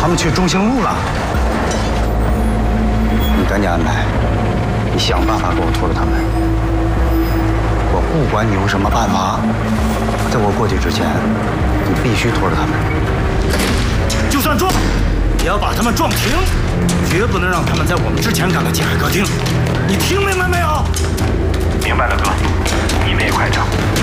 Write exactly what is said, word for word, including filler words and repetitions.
他们去中兴路了。你赶紧安排，你想办法给我拖住他们。我不管你用什么办法，在我过去之前，你必须拖着他们。就算撞，也要把他们撞停，绝不能让他们在我们之前赶到金海歌厅。你听明白没有？ 明白了，哥。你们也快走。